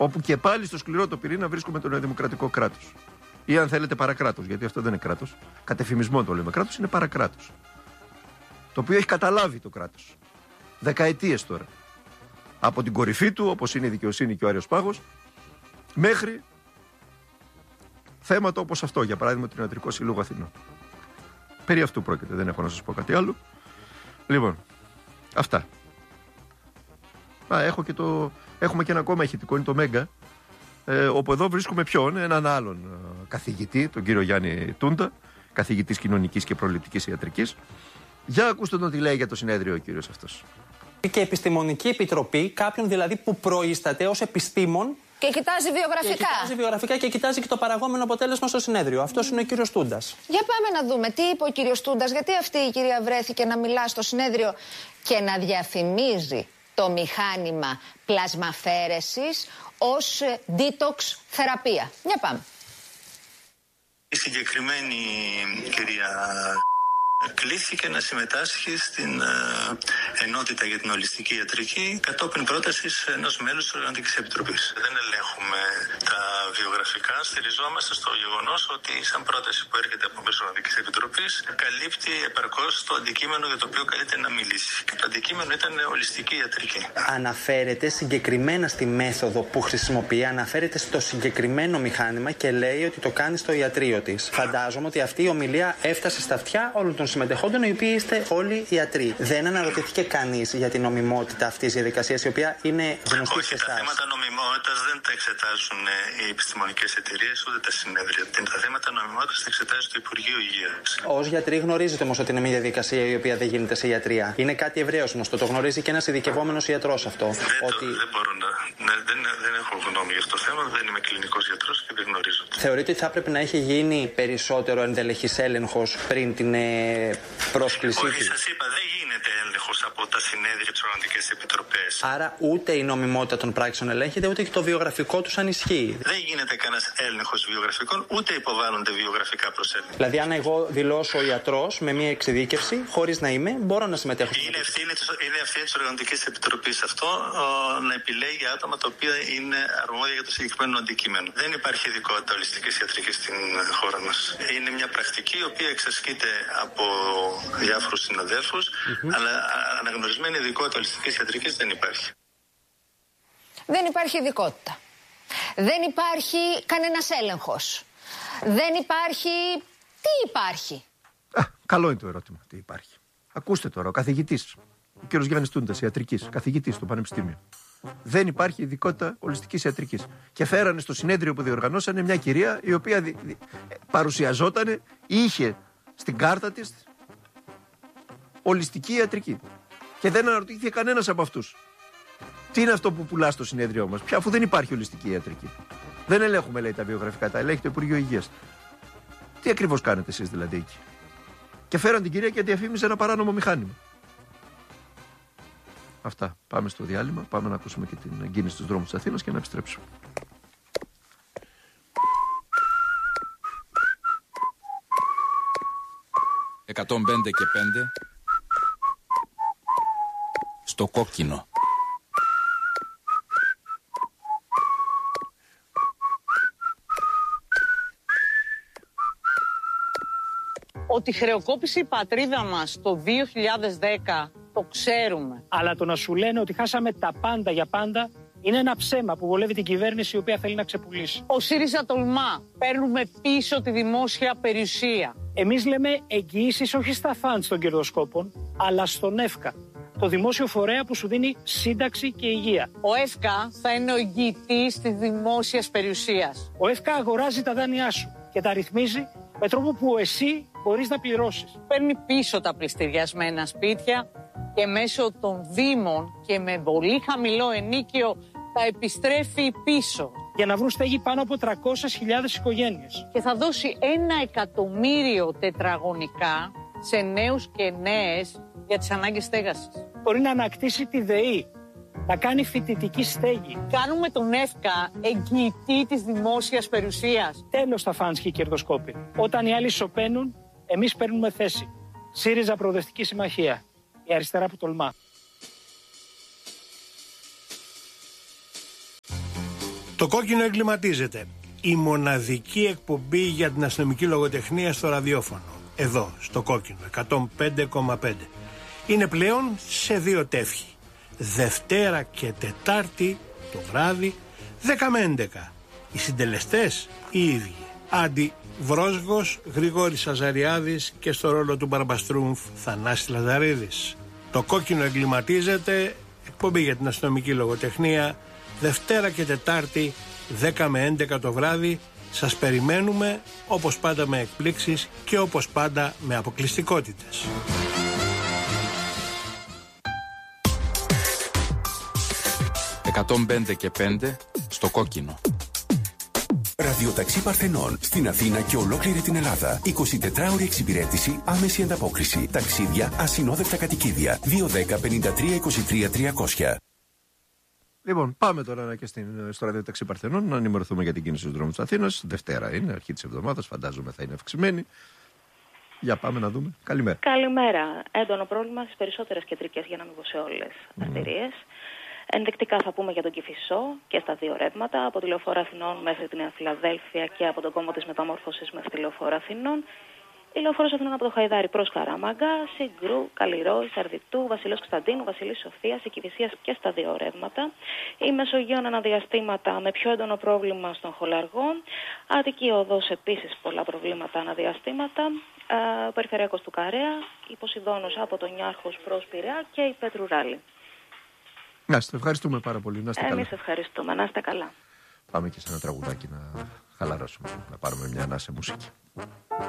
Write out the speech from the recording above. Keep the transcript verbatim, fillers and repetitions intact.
Όπου και πάλι στο σκληρό το πυρήνα βρίσκουμε το νεοδημοκρατικό κράτος. Ή αν θέλετε παρακράτος, γιατί αυτό δεν είναι κράτος. Κατ' εφημισμό το λέμε κράτος, είναι παρακράτος. Το οποίο έχει καταλάβει το κράτος. Δεκαετίες τώρα. Από την κορυφή του, όπως είναι η δικαιοσύνη και ο Άριος Πάγος, μέχρι θέματα όπως αυτό, για παράδειγμα, του Ιατρικού Συλλόγου Αθηνών. Περί αυτού πρόκειται, δεν έχω να σας πω κάτι άλλο. Λοιπόν, αυτά. Α, έχω και το, έχουμε και ένα ακόμα ηχητικό, είναι το Μέγκα, ε, όπου εδώ βρίσκουμε ποιον, έναν άλλον ε, καθηγητή, τον κύριο Γιάννη Τούντα, καθηγητής κοινωνικής και προληπτικής ιατρικής. Για ακούστε τον τι λέει για το συνέδριο ο κύριος αυτός. Και επιστημονική επιτροπή, κάποιον δηλαδή που προείσταται ως επιστήμον. Και κοιτάζει βιογραφικά. Και κοιτάζει βιογραφικά και κοιτάζει και το παραγόμενο αποτέλεσμα στο συνέδριο. Αυτός είναι ο κύριος Τούντας. Για πάμε να δούμε τι είπε ο κύριος Τούντας, γιατί αυτή η κυρία βρέθηκε να μιλά στο συνέδριο και να διαφημίζει το μηχάνημα πλασμαφέρεσης ως detox θεραπεία. Για πάμε. Η συγκεκριμένη κυρία κλήθηκε να συμμετάσχει στην uh, ενότητα για την ολιστική ιατρική κατόπιν πρότασης ενός μέλους της Οργανωτικής Επιτροπής. Δεν ελέγχουμε τα βιογραφικά, στηριζόμαστε στο γεγονός ότι σαν πρόταση που έρχεται από μέσω Οργανωτικής Επιτροπής καλύπτει επαρκώς το αντικείμενο για το οποίο καλείται να μιλήσει. Το αντικείμενο ήταν ολιστική ιατρική. Αναφέρεται συγκεκριμένα στη μέθοδο που χρησιμοποιεί, αναφέρεται στο συγκεκριμένο μηχάνημα και λέει ότι το κάνει στο ιατρείο της. Φαντάζομαι ότι αυτή η ομιλία έφτασε στα αυτιά όλων των συμμετεχόντων, οι οποίοι είστε όλοι ιατροί. Δεν αναρωτήθηκε κανείς για την νομιμότητα αυτής της διαδικασίας, η οποία είναι γνωστή Όχι, σε εσάς. τα θέματα νομιμότητας δεν τα εξετάζουν οι επιστημονικές εταιρείες ούτε τα συνέδρια. Τα θέματα νομιμότητας τα εξετάζει το Υπουργείο Υγείας. Ως γιατροί γνωρίζετε όμως ότι είναι μια διαδικασία η οποία δεν γίνεται σε ιατρία. Είναι κάτι ευρέως γνωστό. Το γνωρίζει και ένας ειδικευόμενος ιατρός αυτό. Δεν, ότι... το, δεν μπορώ να. Ναι, δεν, δεν έχω γνώμη για αυτό το θέμα. Δεν είμαι κλινικός γιατρός και δεν γνωρίζω. Θεωρείτε ότι θα έπρεπε να έχει γίνει περισσότερο ενδελεχής έλεγχος πριν την ε, πρόσκλησή Όχι, του? σας είπα, δεν γίνεται έλεγχος από τα συνέδρια της Οργανωτικής Επιτροπής. Άρα ούτε η νομιμότητα των πράξεων ελέγχεται, ούτε και το βιογραφικό τους αν ισχύει. Δεν γίνεται κανένας έλεγχος βιογραφικών, ούτε υποβάλλονται βιογραφικά προσέλκυμα. Δηλαδή, αν εγώ δηλώσω ιατρός με μια εξειδίκευση, χωρίς να είμαι, μπορώ να συμμετέχω. Είναι ευθύνη, είναι ευθύνη της Οργανωτικής Επιτροπής αυτό ο, να επιλέγει άτομα τα οποία είναι αρμόδια για το συγκεκριμένο αντικείμενο. Δεν υπάρχει ειδικότητα ολιστικής ιατρικής στην χώρα μας. Είναι μια πρακτική η οποία εξασκείται από διάφορους συναδέλφους, mm-hmm. αλλά αναγνωρισμένη ειδικότητα ολιστικής ιατρικής δεν υπάρχει. Δεν υπάρχει ειδικότητα. Δεν υπάρχει κανένας έλεγχος. Δεν υπάρχει... Τι υπάρχει? Α, καλό είναι το ερώτημα. Τι υπάρχει. Ακούστε τώρα, ο καθηγητής, ο κύριος Γιάννης Τούντας, ιατρικής, καθηγητής στο Πανεπιστήμιο. Δεν υπάρχει ειδικότητα ολιστικής ιατρικής. Και φέρανε στο συνέδριο που διοργανώσανε μια κυρία η οποία δι, δι, παρουσιαζότανε, είχε στην κάρτα της ολιστική ιατρική. Και δεν αναρωτήθηκε κανένας από αυτούς. Τι είναι αυτό που πουλά στο συνέδριό μας, πια αφού δεν υπάρχει ολιστική ιατρική. Δεν ελέγχουμε, λέει, τα βιογραφικά, τα ελέγχει το Υπουργείο Υγείας. Τι ακριβώς κάνετε εσείς δηλαδή εκεί? Και φέραν την κυρία και διαφήμιζε ένα παράνομο μηχάνημα. Αυτά. Πάμε στο διάλειμμα, πάμε να ακούσουμε και την εγκίνηση στους δρόμους της Αθήνας και να επιστρέψουμε. εκατόν πέντε και πέντε στο κόκκινο. Ότι χρεοκόπησε η πατρίδα μας το δύο χιλιάδες δέκα, το ξέρουμε. Αλλά το να σου λένε ότι χάσαμε τα πάντα για πάντα είναι ένα ψέμα που βολεύει την κυβέρνηση η οποία θέλει να ξεπουλήσει. Ο ΣΥΡΙΖΑ τολμά. Παίρνουμε πίσω τη δημόσια περιουσία. Εμείς λέμε εγγυήσεις όχι στα φαντς των κερδοσκόπων, αλλά στον ΕΦΚΑ, το δημόσιο φορέα που σου δίνει σύνταξη και υγεία. Ο ΕΦΚΑ θα είναι ο εγγυητής της δημόσιας περιουσίας. Ο ΕΦΚΑ αγοράζει τα δάνειά σου και τα ρυθμίζει με τρόπο που εσύ μπορείς να πληρώσεις. Παίρνει πίσω τα πληστηριασμένα σπίτια και μέσω των δήμων και με πολύ χαμηλό ενίκιο τα επιστρέφει πίσω. Για να βρουν στέγη πάνω από τριακόσιες χιλιάδες οικογένειες. Και θα δώσει ένα εκατομμύριο τετραγωνικά σε νέους και νέες για τις ανάγκες στέγασης. Μπορεί να ανακτήσει τη ΔΕΗ, να κάνει φοιτητική στέγη. Κάνουμε τον ΕΦΚΑ εγγυητή της δημόσιας περιουσίας. Τέλος τα φαντς και οι κερδοσκόποι. Όταν οι άλλοι σωπαίνουν, εμείς παίρνουμε θέση. ΣΥΡΙΖΑ Προοδευτική Συμμαχία. Η αριστερά που τολμά. Το κόκκινο εγκληματίζεται. Η μοναδική εκπομπή για την αστυνομική λογοτεχνία στο ραδιόφωνο. Εδώ, στο κόκκινο, εκατόν πέντε κόμμα πέντε. Είναι πλέον σε δύο τεύχη. Δευτέρα και Τετάρτη το βράδυ, δέκα με έντεκα. Οι συντελεστές οι ίδιοι. Άντι Βρόσγος, Γρηγόρης Αζαριάδης και στο ρόλο του Μπαρμπαστρούμφ Θανάσης Λαζαρίδης. Το κόκκινο εγκληματίζεται, εκπομπή για την αστυνομική λογοτεχνία, Δευτέρα και Τετάρτη, δέκα με έντεκα το βράδυ. Σας περιμένουμε, όπως πάντα με εκπλήξεις και όπως πάντα με αποκλειστικότητες. εκατόν πέντε και πέντε στο κόκκινο. Ραδιοταξί Παρθενών στην Αθήνα και ολόκληρη την Ελλάδα. εικοσιτετράωρη εξυπηρέτηση, άμεση ανταπόκριση. Ταξίδια, ασυνόδευτα κατοικίδια. δύο δέκα πενήντα τρία είκοσι τρία τριακόσια. Λοιπόν, πάμε τώρα και στην, στο ραδιοταξί Παρθενών να ενημερωθούμε για την κίνηση του δρόμου της Αθήνας. Δευτέρα είναι, αρχή της εβδομάδας, φαντάζομαι θα είναι αυξημένη. Για πάμε να δούμε. Καλημέρα. Καλημέρα. Έντονο πρόβλημα στις περισσότερες κεντρικές, για να μην πω σε όλες mm. αρτηρίες. Ενδεικτικά θα πούμε για τον Κηφισό και στα δύο ρεύματα, από τη Λεωφόρο Αθηνών μέχρι τη Νέα Φιλαδέλφια και από τον κόμβο της Μεταμόρφωσης μέχρι τη Λεωφόρο Αθηνών. Η Λεωφόρος Αθηνών από το Χαϊδάρι προς Καραμαγκά, Συγκρού, Καλλιρόη, Σαρδιτού, Βασιλέως Κωνσταντίνου, Βασιλής Σοφίας, Εκκηβησίας και στα δύο ρεύματα. Η Μεσογείων αναδιαστήματα με πιο έντονο πρόβλημα στον Χολαργό. Αττική Οδός επίσης πολλά προβλήματα αναδιαστήματα. Ε, Περιφερειακός του Καρέα, η Ποσειδώνος από τον Νιάρχος προς Πειραιά και η Πέτρου Ράλη. Να είστε, ευχαριστούμε πάρα πολύ. Να είστε καλά. Εμείς ευχαριστούμε. Να είστε καλά. Πάμε και σε ένα τραγουδάκι να χαλαρώσουμε, να πάρουμε μια ανάσα μουσική.